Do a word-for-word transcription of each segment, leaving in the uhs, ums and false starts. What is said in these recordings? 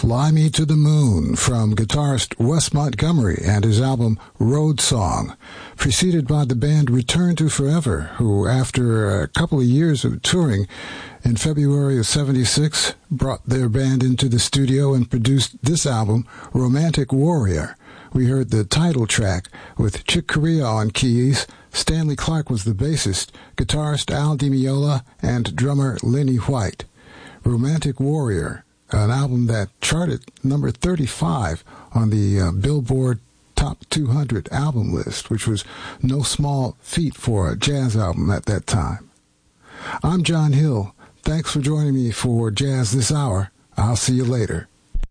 Fly Me to the Moon from guitarist Wes Montgomery and his album Road Song, preceded by the band Return to Forever, who after a couple of years of touring in February of seventy-six brought their band into the studio and produced this album, Romantic Warrior. We heard the title track with Chick Corea on keys. Stanley Clarke was the bassist, guitarist Al Di Meola, and drummer Lenny White. Romantic Warrior, an album that charted number thirty-five on the uh, Billboard Top two hundred album list, which was no small feat for a jazz album at that time. I'm John Hill. Thanks for joining me for Jazz This Hour. I'll see you later.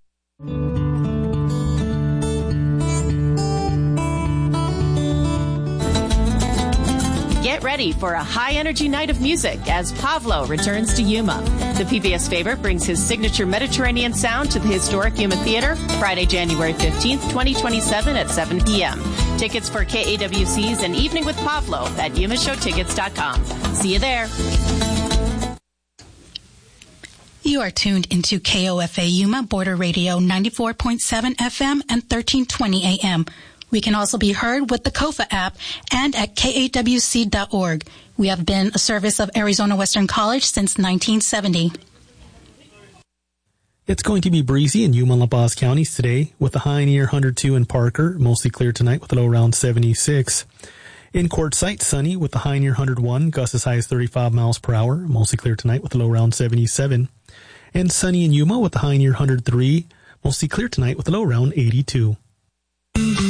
Get ready for a high-energy night of music as Pavlo returns to Yuma. The P B S favorite brings his signature Mediterranean sound to the historic Yuma Theater Friday, January fifteenth, twenty twenty-seven at seven p.m. Tickets for K A W C's An Evening with Pavlo at yuma show tickets dot com. See you there. You are tuned into K O F A Yuma Border Radio ninety-four point seven F M and thirteen twenty A M. We can also be heard with the Kofa app and at K A W C dot org. We have been a service of Arizona Western College since nineteen seventy. It's going to be breezy in Yuma and La Paz counties today with a high near one hundred two in Parker, mostly clear tonight with a low around seventy-six. In Quartzsite, sunny with a high near one hundred one, gusts as high as thirty-five miles per hour, mostly clear tonight with a low around seventy-seven. And sunny in Yuma with a high near one hundred three, mostly clear tonight with a low around eighty-two.